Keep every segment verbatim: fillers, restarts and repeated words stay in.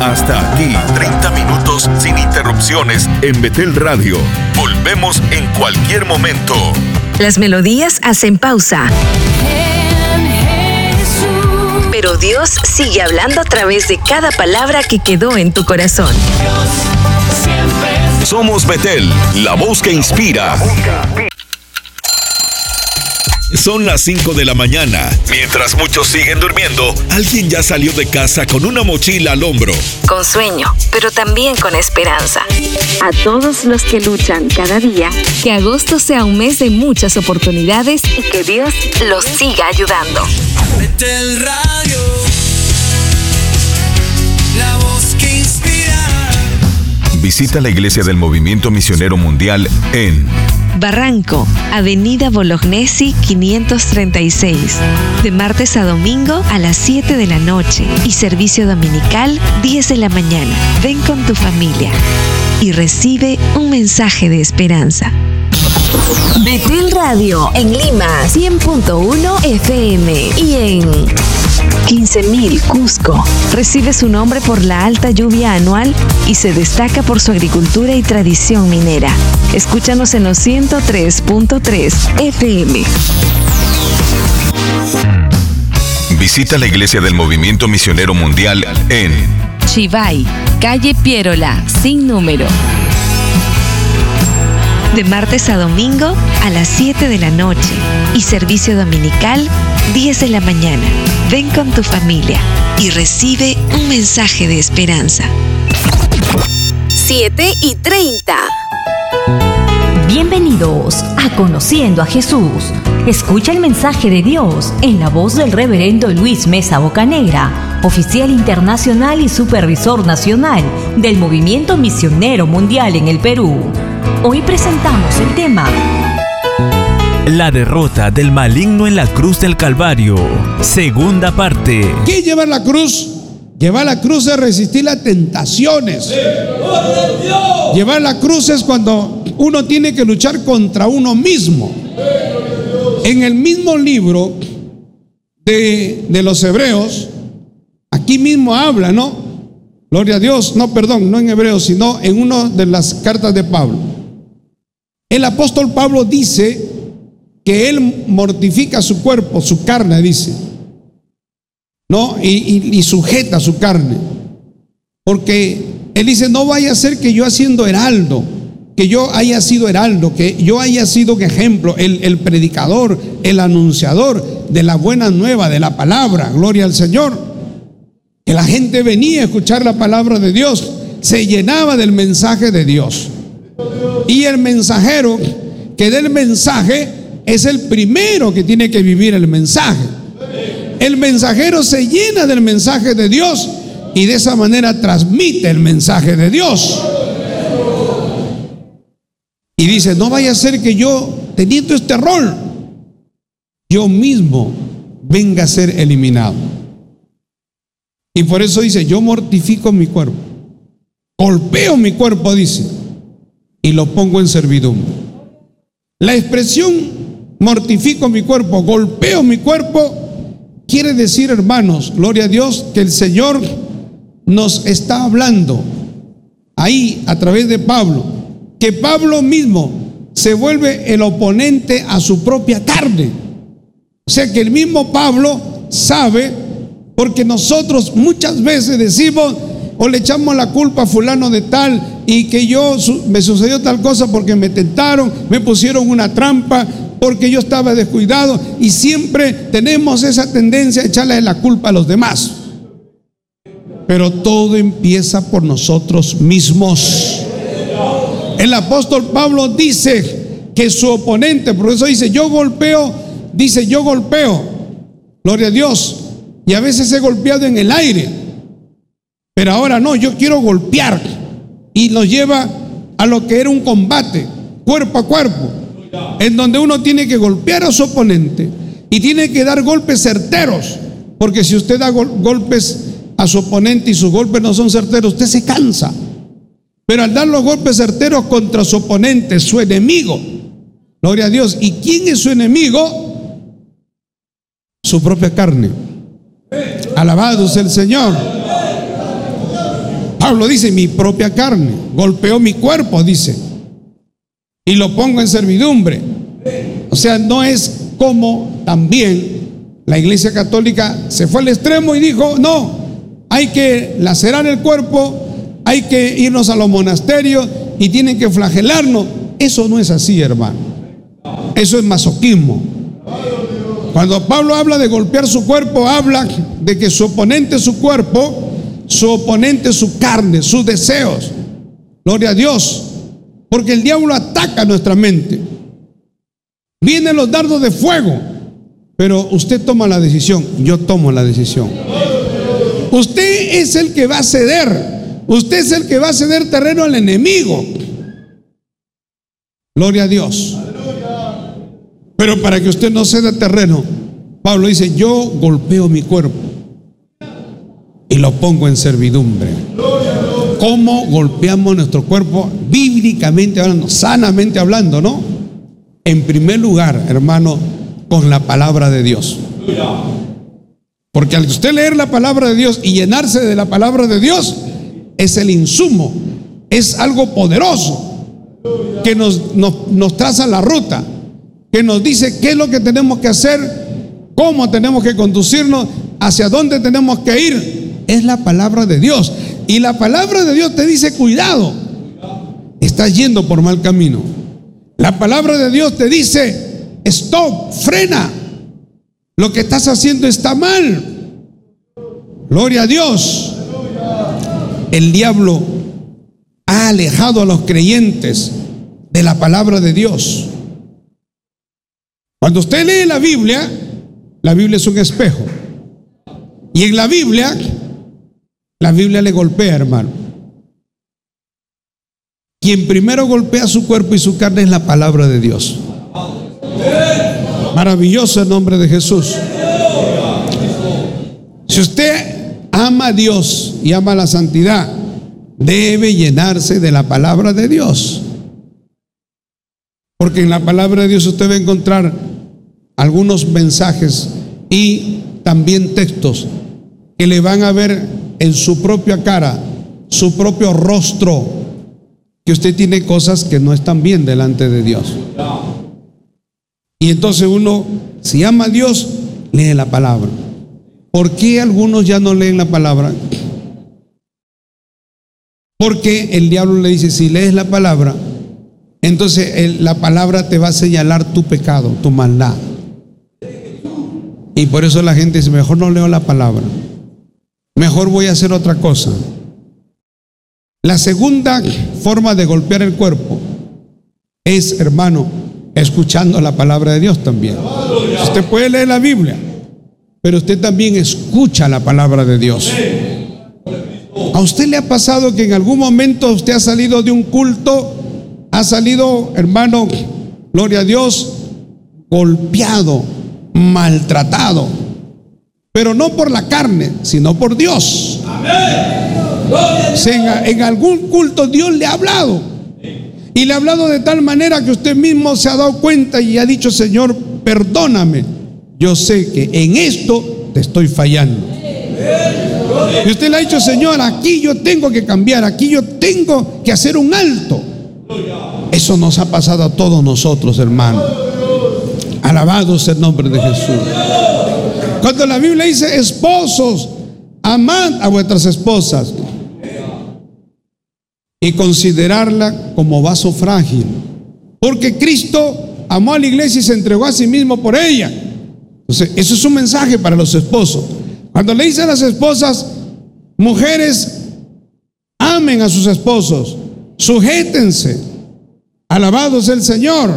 Hasta aquí, treinta minutos sin interrupciones en Betel Radio. Volvemos en cualquier momento. Las melodías hacen pausa. Pero Dios sigue hablando a través de cada palabra que quedó en tu corazón. Somos Betel, la voz que inspira. Son las cinco de la mañana. Mientras muchos siguen durmiendo, alguien ya salió de casa con una mochila al hombro. Con sueño, pero también con esperanza. A todos los que luchan cada día, que agosto sea un mes de muchas oportunidades y que Dios los siga ayudando. Betel Radio, la voz que inspira. Visita la iglesia del Movimiento Misionero Mundial en Barranco, Avenida Bolognesi quinientos treinta y seis, de martes a domingo a las siete de la noche y servicio dominical diez de la mañana. Ven con tu familia y recibe un mensaje de esperanza. Betel Radio en Lima cien punto uno F M y en quince mil Cusco. Recibe su nombre por la alta lluvia anual y se destaca por su agricultura y tradición minera. Escúchanos en los ciento tres punto tres F M. Visita la iglesia del Movimiento Misionero Mundial en Chivay, calle Pierola, sin número. De martes a domingo a las siete de la noche y servicio dominical diez de la mañana. Ven con tu familia y recibe un mensaje de esperanza. siete y treinta. Bienvenidos a Conociendo a Jesús. Escucha el mensaje de Dios en la voz del reverendo Luis Mesa Bocanegra, oficial internacional y supervisor nacional del Movimiento Misionero Mundial en el Perú. Hoy presentamos el tema: la derrota del maligno en la cruz del Calvario, segunda parte. ¿Qué es llevar la cruz? Llevar la cruz es resistir las tentaciones. Llevar la cruz es cuando uno tiene que luchar contra uno mismo. En el mismo libro de, de los Hebreos, aquí mismo habla, ¿no? Gloria a Dios, no, perdón, no en Hebreos, sino en una de las cartas de Pablo. El apóstol Pablo dice que él mortifica su cuerpo, su carne, dice, ¿no? Y, y, y sujeta su carne. Porque él dice, no vaya a ser que yo haciendo heraldo, que yo haya sido heraldo, que yo haya sido un ejemplo, el, el predicador, el anunciador de la buena nueva, de la palabra, gloria al Señor. Que la gente venía a escuchar la palabra de Dios, se llenaba del mensaje de Dios. Y el mensajero que da el mensaje es el primero que tiene que vivir el mensaje. El mensajero se llena del mensaje de Dios y de esa manera transmite el mensaje de Dios. Y dice, no vaya a ser que yo, teniendo este rol, yo mismo venga a ser eliminado. Y por eso dice, yo mortifico mi cuerpo, golpeo mi cuerpo, dice, y lo pongo en servidumbre. La expresión mortifico mi cuerpo, golpeo mi cuerpo, quiere decir, hermanos, gloria a Dios, que el Señor nos está hablando ahí a través de Pablo, que Pablo mismo se vuelve el oponente a su propia carne. O sea que el mismo Pablo sabe, porque nosotros muchas veces decimos o le echamos la culpa a fulano de tal, y que yo me sucedió tal cosa porque me tentaron, me pusieron una trampa, porque yo estaba descuidado, y siempre tenemos esa tendencia a echarle la culpa a los demás. Pero todo empieza por nosotros mismos. El apóstol Pablo dice que su oponente, por eso dice yo golpeo, dice yo golpeo, gloria a Dios, y a veces he golpeado en el aire, pero ahora no, yo quiero golpear, y nos lleva a lo que era un combate cuerpo a cuerpo, en donde uno tiene que golpear a su oponente y tiene que dar golpes certeros, porque si usted da gol- golpes a su oponente y sus golpes no son certeros, usted se cansa. Pero al dar los golpes certeros contra su oponente, su enemigo, gloria a Dios, ¿y quién es su enemigo? Su propia carne. Alabado sea el Señor. Pablo dice, mi propia carne, golpeo mi cuerpo, dice, y lo pongo en servidumbre. O sea, no es como también la Iglesia Católica se fue al extremo y dijo, no, hay que lacerar el cuerpo, hay que irnos a los monasterios y tienen que flagelarnos. Eso no es así, hermano. Eso es masoquismo. Cuando Pablo habla de golpear su cuerpo, habla de que su oponente es su cuerpo, su oponente es su carne, sus deseos. Gloria a Dios. Porque el diablo ataca nuestra mente. Vienen los dardos de fuego, pero usted toma la decisión. Yo tomo la decisión. Usted es el que va a ceder. Usted es el que va a ceder terreno al enemigo. Gloria a Dios. Pero para que usted no ceda terreno, Pablo dice, yo golpeo mi cuerpo y lo pongo en servidumbre. ¿Cómo golpeamos nuestro cuerpo? Bíblicamente hablando, sanamente hablando, ¿no? En primer lugar, hermano, con la palabra de Dios. Porque al usted leer la palabra de Dios y llenarse de la palabra de Dios, es el insumo, es algo poderoso que nos, nos, nos traza la ruta, que nos dice qué es lo que tenemos que hacer, cómo tenemos que conducirnos, hacia dónde tenemos que ir. Es la palabra de Dios. Y la palabra de Dios te dice, cuidado, estás yendo por mal camino. La palabra de Dios te dice, stop, frena, lo que estás haciendo está mal. Gloria a Dios. El diablo ha alejado a los creyentes de la palabra de Dios. Cuando usted lee la Biblia, la Biblia es un espejo. Y en la Biblia, la Biblia le golpea, hermano. Quien primero golpea su cuerpo y su carne es la palabra de Dios. Maravilloso el nombre de Jesús. Si usted ama a Dios y ama la santidad, debe llenarse de la palabra de Dios. Porque en la palabra de Dios usted va a encontrar algunos mensajes y también textos que le van a ver en su propia cara, su propio rostro, que usted tiene cosas que no están bien delante de Dios. Y entonces uno, si ama a Dios, lee la palabra. ¿Por qué algunos ya no leen la palabra? Porque el diablo le dice, si lees la palabra, entonces el, la palabra te va a señalar tu pecado, tu maldad. Y por eso la gente dice, mejor no leo la palabra, mejor voy a hacer otra cosa. La segunda forma de golpear el cuerpo es, hermano, escuchando la palabra de Dios también. Usted puede leer la Biblia, pero usted también escucha la palabra de Dios. ¿A usted le ha pasado que en algún momento usted ha salido de un culto, ha salido, hermano, gloria a Dios, golpeado, maltratado, pero no por la carne, sino por Dios? Si en, en algún culto Dios le ha hablado, y le ha hablado de tal manera que usted mismo se ha dado cuenta y ha dicho, Señor, perdóname, yo sé que en esto te estoy fallando. Y usted le ha dicho, Señor, aquí yo tengo que cambiar, aquí yo tengo que hacer un alto. Eso nos ha pasado a todos nosotros, hermano. Alabado sea el nombre de Jesús. Cuando la Biblia dice, esposos, amad a vuestras esposas y considerarla como vaso frágil, porque Cristo amó a la iglesia y se entregó a sí mismo por ella. Entonces, eso es un mensaje para los esposos. Cuando le dicen a las esposas, mujeres, amen a sus esposos, sujétense, alabado sea el Señor.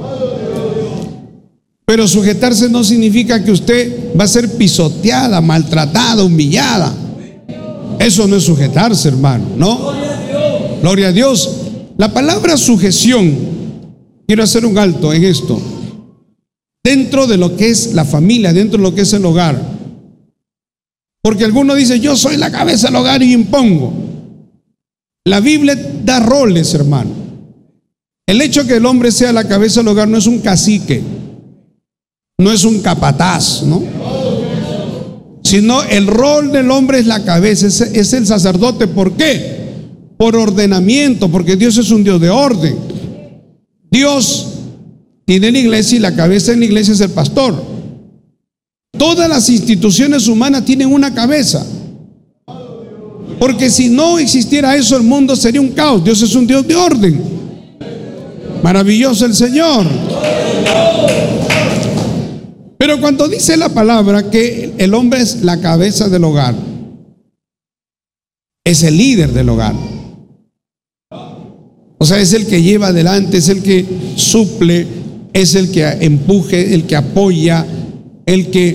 Pero sujetarse no significa que usted va a ser pisoteada, maltratada, humillada. Eso no es sujetarse, hermano, ¿no? Gloria a Dios. La palabra sujeción, quiero hacer un alto en esto. Dentro de lo que es la familia, dentro de lo que es el hogar. Porque algunos dicen, yo soy la cabeza del hogar y impongo. La Biblia da roles, hermano. El hecho que el hombre sea la cabeza del hogar no es un cacique, no es un capataz, ¿no? Sino el rol del hombre es la cabeza, es, es el sacerdote. ¿Por qué? por ordenamiento, porque Dios es un Dios de orden. Dios tiene la iglesia y la cabeza de la iglesia es el pastor. Todas las instituciones humanas tienen una cabeza, porque si no existiera eso, el mundo sería un caos. Dios es un Dios de orden. Maravilloso el Señor. Pero cuando dice la palabra que el hombre es la cabeza del hogar, es el líder del hogar, o sea, es el que lleva adelante, es el que suple, es el que empuje, el que apoya, el que